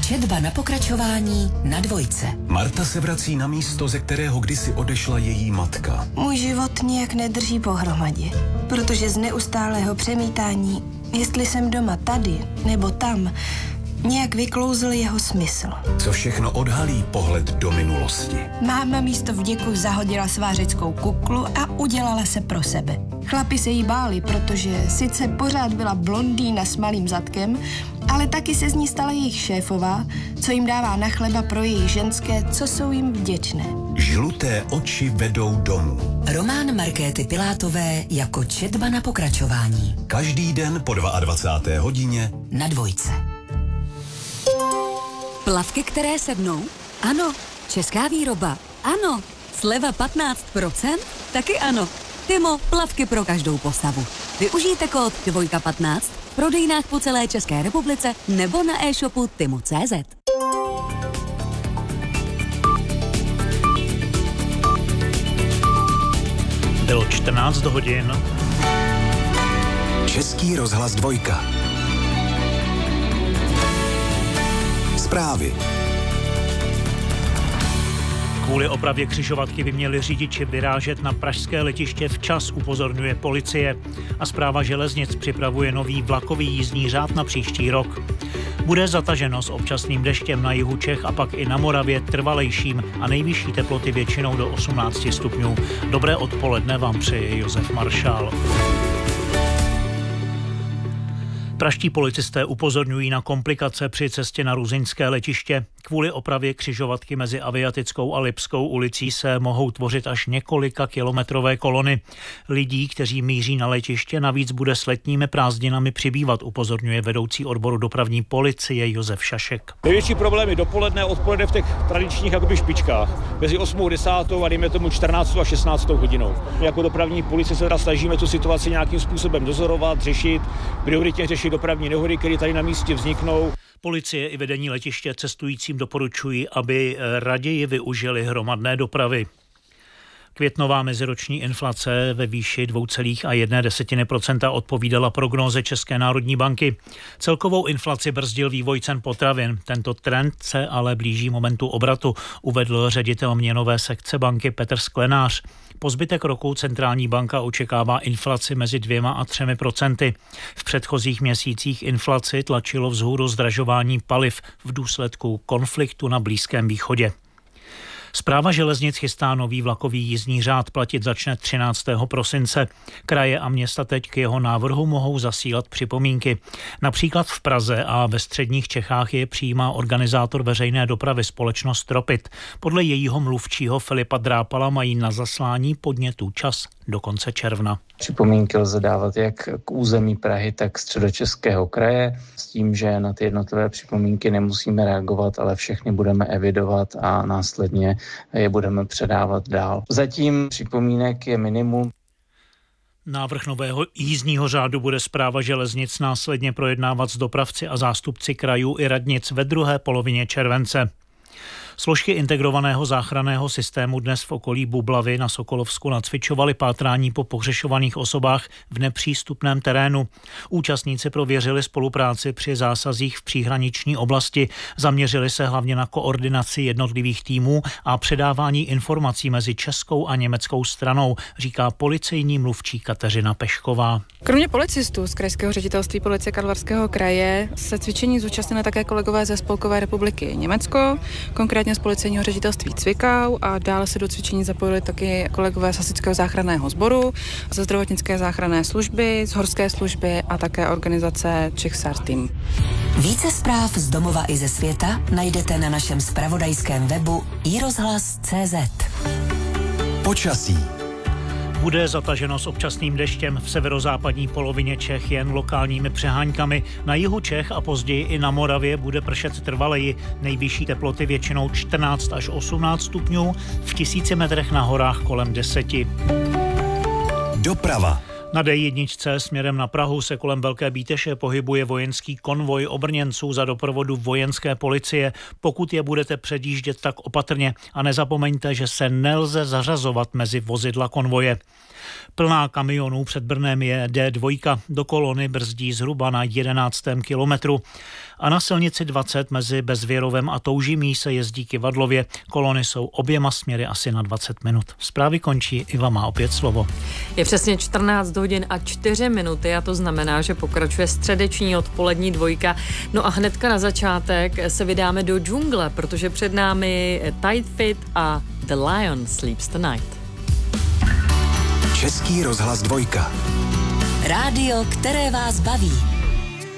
Četba na pokračování na Dvojce. Marta se vrací na místo, ze kterého kdysi odešla její matka. Můj život nijak nedrží pohromadě, protože z neustálého přemítání, jestli jsem doma tady nebo tam, nějak vyklouzl jeho smysl. Co všechno odhalí pohled do minulosti. Máma místo vděku zahodila svářeckou kuklu a udělala se pro sebe. Chlapi se jí báli, protože sice pořád byla blondýna s malým zadkem, ale taky se z ní stala jejich šéfová, co jim dává na chleba pro jejich ženské, co jsou jim vděčné. Žluté oči vedou domů. Román Markéty Pilátové jako Četba na pokračování. Každý den po 22. hodině na Dvojce. Plavky, které sednou? Ano. Česká výroba? Ano. Sleva 15%? Taky ano. Timo, plavky pro každou postavu. Využijte kód DVOJKA15 v prodejnách po celé České republice nebo na e-shopu timo.cz. Bylo 14 hodin. Český rozhlas Dvojka. Zprávy. Kvůli opravě křižovatky by měli řidiči vyrážet na pražské letiště včas, upozorňuje policie. A Správa železnic připravuje nový vlakový jízdní řád na příští rok. Bude zataženo s občasným deštěm na jihu Čech a pak i na Moravě trvalejším a nejvyšší teploty většinou do 18 stupňů. Dobré odpoledne vám přeje Josef Maršál. Pražští policisté upozorňují na komplikace při cestě na ruzyňské letiště. Kvůli opravě křižovatky mezi Aviatickou a Lipskou ulicí se mohou tvořit až několika kilometrové kolony. Lidí, kteří míří na letiště, navíc bude s letními prázdninami přibývat, upozorňuje vedoucí odboru dopravní policie Josef Šašek. Největší problém je dopoledne, odpoledne v těch tradičních jakoby špičkách. Mezi 8. a 10. a dejme tomu 14. a 16. hodinou. My jako dopravní policie se teda snažíme tu situaci nějakým způsobem dozorovat, řešit, prioritně řešit dopravní nehody, které tady na místě vzniknou. Policie i vedení letiště cestujícím doporučují, aby raději využili hromadné dopravy. Květnová meziroční inflace ve výši 2,1% odpovídala prognóze České národní banky. Celkovou inflaci brzdil vývoj cen potravin. Tento trend se ale blíží momentu obratu, uvedl ředitel měnové sekce banky Petr Sklenář. Po zbytek roku centrální banka očekává inflaci mezi 2 a 3%. V předchozích měsících inflaci tlačilo vzhůru zdražování paliv v důsledku konfliktu na Blízkém východě. Správa železnic chystá nový vlakový jízdní řád, platit začne 13. prosince. Kraje a města teď k jeho návrhu mohou zasílat připomínky. Například v Praze a ve středních Čechách je přijímá organizátor veřejné dopravy společnost Tropit. Podle jejího mluvčího Filipa Drápala mají na zaslání podnětů čas do konce června. Připomínky lze dávat jak k území Prahy, tak Středočeského kraje, s tím, že na ty jednotlivé připomínky nemusíme reagovat, ale všechny budeme evidovat a následně je budeme předávat dál. Zatím připomínek je minimum. Návrh nového jízdního řádu bude Správa železnic následně projednávat s dopravci a zástupci krajů i radnic ve druhé polovině července. Složky integrovaného záchranného systému dnes v okolí Bublavy na Sokolovsku nacvičovaly pátrání po pohřešovaných osobách v nepřístupném terénu. Účastníci prověřili spolupráci při zásazích v příhraniční oblasti, zaměřili se hlavně na koordinaci jednotlivých týmů a předávání informací mezi českou a německou stranou, říká policejní mluvčí Kateřina Pešková. Kromě policistů z Krajského ředitelství policie Karlovarského kraje se cvičení zúčastnili také kolegové ze Spolkové republiky Německo, konkrétně z policejního ředitelství Cvikau, a dále se do cvičení zapojili taky kolegové z Hasičského záchranného sboru, ze zdravotnické záchranné služby, z horské služby a také organizace Czech SAR Team. Více zpráv z domova i ze světa najdete na našem zpravodajském webu iRozhlas.cz. Počasí. Bude zataženo s občasným deštěm v severozápadní polovině Čech jen lokálními přeháňkami. Na jihu Čech a později i na Moravě bude pršet trvaleji. Nejvyšší teploty většinou 14 až 18 stupňů, v 1000 metrech na horách kolem 10. Doprava. Na D1 směrem na Prahu se kolem Velké Bíteše pohybuje vojenský konvoj obrněnců za doprovodu vojenské policie. Pokud je budete předjíždět, tak opatrně a nezapomeňte, že se nelze zařazovat mezi vozidla konvoje. Plná kamionů před Brnem je D2, do kolony brzdí zhruba na 11. kilometru. A na silnici 20 mezi Bezvěrovem a Toužimí se jezdí kyvadlově. Kolony jsou oběma směry asi na 20 minut. Zprávy končí, Iva má opět slovo. Je přesně 14 hodin a 4 minuty a to znamená, že pokračuje středeční odpolední dvojka. No a hnedka na začátek se vydáme do džungle, protože před námi Tight Fit a The Lion Sleeps Tonight. Český rozhlas 2. Rádio, které vás baví.